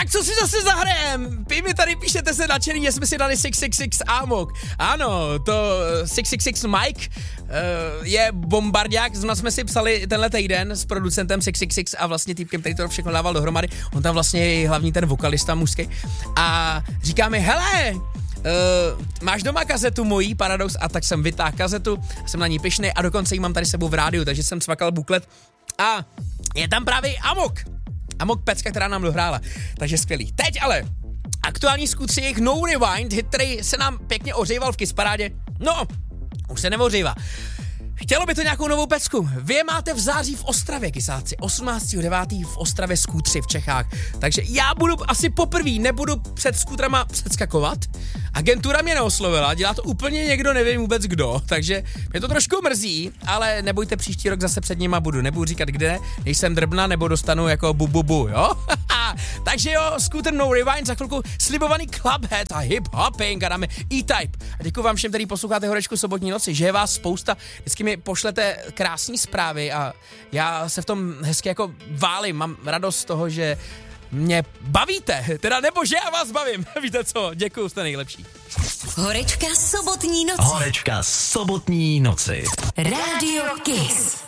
Tak co si zase zahrajem? Vy mi tady píšete se nadšený, že jsme si dali 666 Amok. Ano, to 666 Mike je bombardiák, zrovna jsme si psali tenhle týden s producentem 666 a vlastně týpkem, který to všechno dával dohromady. On tam vlastně je hlavní ten vokalista mužský. A říká mi, hele, máš doma kazetu mojí, Paradox, a tak jsem vytáhl kazetu, jsem na ní pyšnej a dokonce ji mám tady sebou v rádiu, takže jsem cvakal buklet a je tam právě Amok pecka, která nám dohrála, takže skvělý. Teď ale aktuální skutři jejich No Rewind, hit, který se nám pěkně ohříval v Kiss Parádě, no, už se neohřívá. Chtělo by to nějakou novou pecku. Vy je máte v září v Ostravě, kysáci. 18.9. v Ostravě skútři v Čechách. Takže já budu asi poprvý, nebudu před skútrama předskakovat. Agentura mě neoslovila, dělá to úplně někdo, nevím vůbec kdo, takže mě to trošku mrzí, ale nebojte, příští rok zase před nima budu. Nebudu říkat kde, nejsem drbna, nebo dostanu jako bu, jo? Takže jo, Scooter No Rewind, za chvilku slibovaný Clubhead a hip-hopping a dáme E-Type. A děkuji vám všem, který posloucháte Horečku sobotní noci, že je vás spousta, vždycky mi pošlete krásné zprávy a já se v tom hezky jako válím, mám radost z toho, že mě bavíte, teda nebo že já vás bavím, víte co, děkuju, jste nejlepší. Horečka sobotní noci. Horečka sobotní noci. Radio Kiss.